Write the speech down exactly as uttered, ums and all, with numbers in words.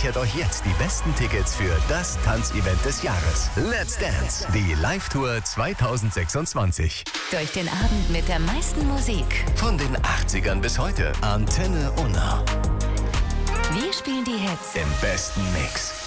Sichert euch jetzt die besten Tickets für das Tanzevent des Jahres. Let's Dance, die Live-Tour zweitausendsechsundzwanzig. Durch den Abend mit der meisten Musik. Von den achtzigern bis heute. Antenne Unna. Wir spielen die Hits im besten Mix.